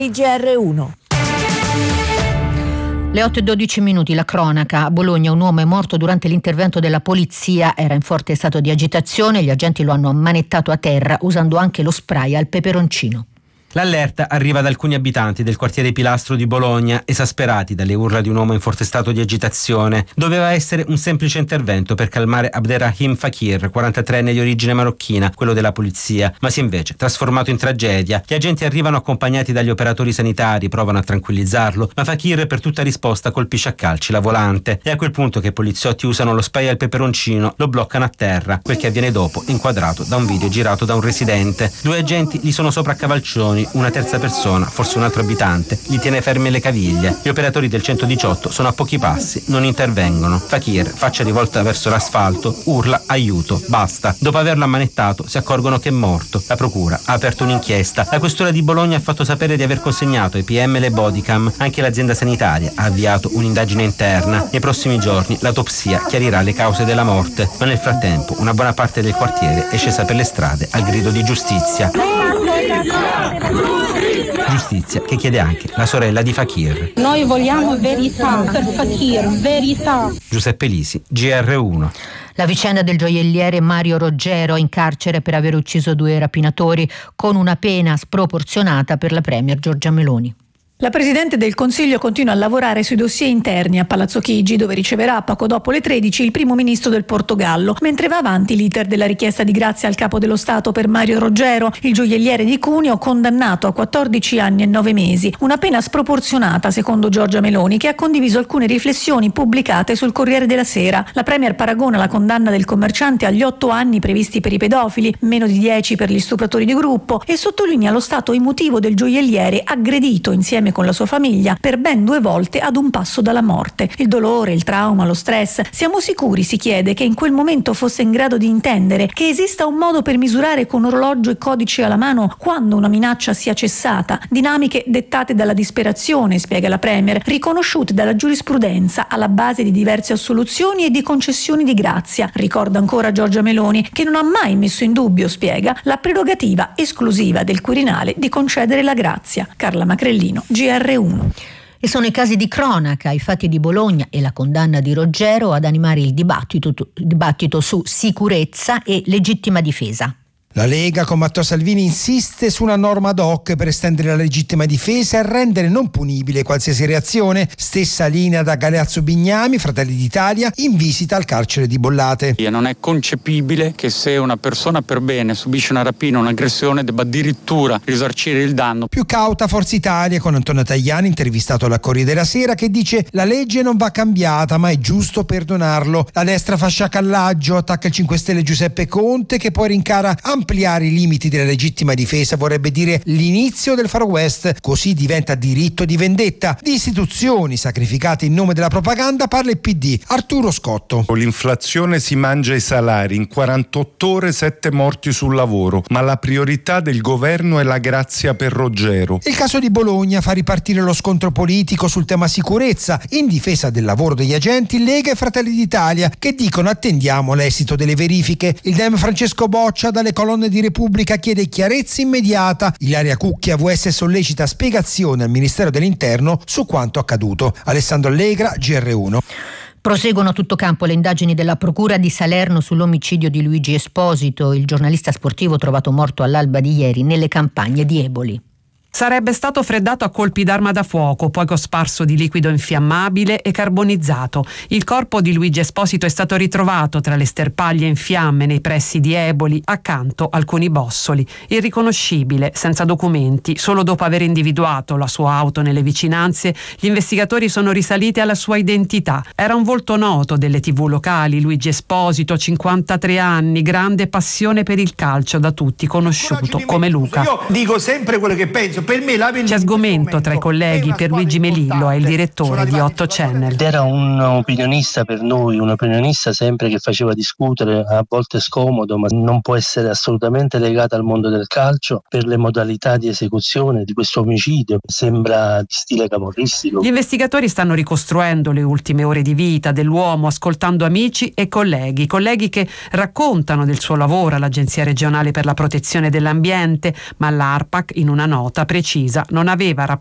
GR1. Le 8:12, la cronaca. A Bologna un uomo è morto durante l'intervento della polizia, era in forte stato di agitazione, gli agenti lo hanno ammanettato a terra usando anche lo spray al peperoncino. L'allerta arriva da alcuni abitanti del quartiere Pilastro di Bologna, esasperati dalle urla di un uomo in forte stato di agitazione. Doveva essere un semplice intervento per calmare Abderrahim Fakir, 43enne di origine marocchina, quello della polizia, ma si è invece trasformato in tragedia. Gli agenti arrivano accompagnati dagli operatori sanitari, provano a tranquillizzarlo, ma Fakir per tutta risposta colpisce a calci la volante. È a quel punto che i poliziotti usano lo spray al peperoncino, lo bloccano a terra. Quel che avviene dopo, inquadrato da un video girato da un residente. 2 agenti gli sono sopra a cavalcioni, una terza persona, forse un altro abitante, gli tiene ferme le caviglie. Gli operatori del 118 sono a pochi passi, non intervengono. Fakir, faccia rivolta verso l'asfalto, urla aiuto, basta. Dopo averlo ammanettato si accorgono che è morto. La procura ha aperto un'inchiesta. La questura di Bologna ha fatto sapere di aver consegnato ai PM le bodycam. Anche l'azienda sanitaria ha avviato un'indagine interna. Nei prossimi giorni l'autopsia chiarirà le cause della morte, ma nel frattempo una buona parte del quartiere è scesa per le strade al grido di giustizia. Giustizia che chiede anche la sorella di Fakir. Noi vogliamo verità per Fakir, verità. Giuseppe Lisi, GR1. La vicenda del gioielliere Mario Roggero, in carcere per aver ucciso 2 rapinatori, con una pena sproporzionata per la premier Giorgia Meloni. La Presidente del Consiglio continua a lavorare sui dossier interni a Palazzo Chigi, dove riceverà poco dopo le 13 il primo ministro del Portogallo, mentre va avanti l'iter della richiesta di grazia al capo dello Stato per Mario Roggero, il gioielliere di Cuneo condannato a 14 anni e 9 mesi, una pena sproporzionata secondo Giorgia Meloni, che ha condiviso alcune riflessioni pubblicate sul Corriere della Sera. La Premier paragona la condanna del commerciante agli 8 anni previsti per i pedofili, meno di 10 per gli stupratori di gruppo, e sottolinea lo stato emotivo del gioielliere aggredito insieme con la sua famiglia per ben 2 volte ad un passo dalla morte. Il dolore, il trauma, lo stress. Siamo sicuri, si chiede, che in quel momento fosse in grado di intendere che esista un modo per misurare con orologio e codice alla mano quando una minaccia sia cessata? Dinamiche dettate dalla disperazione, spiega la Premier, riconosciute dalla giurisprudenza alla base di diverse assoluzioni e di concessioni di grazia. Ricorda ancora Giorgia Meloni, che non ha mai messo in dubbio, spiega, la prerogativa esclusiva del Quirinale di concedere la grazia. Carla Macrellino, GR1. E sono i casi di cronaca, i fatti di Bologna e la condanna di Roggero ad animare il dibattito su sicurezza e legittima difesa. La Lega con Matteo Salvini insiste su una norma ad hoc per estendere la legittima difesa e rendere non punibile qualsiasi reazione. Stessa linea da Galeazzo Bignami, Fratelli d'Italia, in visita al carcere di Bollate. Non è concepibile che se una persona per bene subisce una rapina o un'aggressione debba addirittura risarcire il danno. Più cauta Forza Italia con Antonio Tajani, intervistato alla Corriere della Sera, che dice: la legge non va cambiata ma è giusto perdonarlo. La destra fa sciacallaggio, attacca il 5 Stelle Giuseppe Conte, che poi rincara ampliare i limiti della legittima difesa, vorrebbe dire l'inizio del Far West, così diventa diritto di vendetta. Di istituzioni sacrificate in nome della propaganda parla il PD. Arturo Scotto. L'inflazione si mangia i salari, in 48 ore 7 morti sul lavoro, ma la priorità del governo è la grazia per Roggero. Il caso di Bologna fa ripartire lo scontro politico sul tema sicurezza, in difesa del lavoro degli agenti Lega e Fratelli d'Italia, che dicono attendiamo l'esito delle verifiche. Il dem Francesco Boccia dalle colonne di Repubblica chiede chiarezza immediata. Ilaria Cucchia VS sollecita spiegazione al Ministero dell'Interno su quanto accaduto. Alessandro Allegra, GR1. Proseguono a tutto campo le indagini della Procura di Salerno sull'omicidio di Luigi Esposito, il giornalista sportivo trovato morto all'alba di ieri nelle campagne di Eboli. Sarebbe stato freddato a colpi d'arma da fuoco, poi cosparso di liquido infiammabile e carbonizzato. Il corpo di Luigi Esposito è stato ritrovato tra le sterpaglie in fiamme nei pressi di Eboli, accanto a alcuni bossoli. Irriconoscibile, senza documenti, solo dopo aver individuato la sua auto nelle vicinanze, gli investigatori sono risaliti alla sua identità. Era un volto noto delle TV locali, Luigi Esposito, 53 anni, grande passione per il calcio, da tutti conosciuto come Luca. Io dico sempre quello che penso. Per me c'è sgomento tra i colleghi. Pierluigi Melillo è il direttore di 8 Channel. Era un opinionista per noi, un opinionista sempre che faceva discutere, a volte scomodo, ma non può essere assolutamente legato al mondo del calcio per le modalità di esecuzione di questo omicidio. Sembra di stile camorristico. Gli investigatori stanno ricostruendo le ultime ore di vita dell'uomo, ascoltando amici e colleghi che raccontano del suo lavoro all'Agenzia regionale per la protezione dell'ambiente, ma l'ARPAC in una nota precisa, non aveva